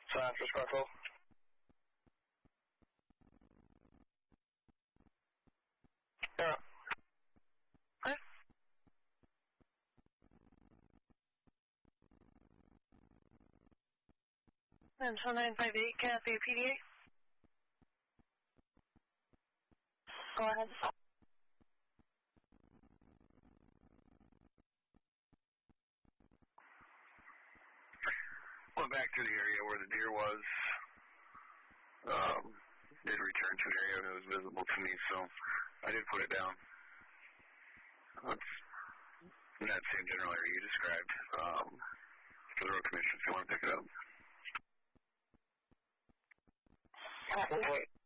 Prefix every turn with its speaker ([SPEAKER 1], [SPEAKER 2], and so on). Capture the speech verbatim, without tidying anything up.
[SPEAKER 1] San Francisco. Yeah.
[SPEAKER 2] Okay. And so nine five eight, Kathy, P D A. Go ahead.
[SPEAKER 3] Went back to the area where the deer was. Um, did return to an area that was visible to me, so I did put it down. That's in that same general area you described. Um, for the road commission, if you want to pick it up.
[SPEAKER 2] Kathy.
[SPEAKER 1] Okay.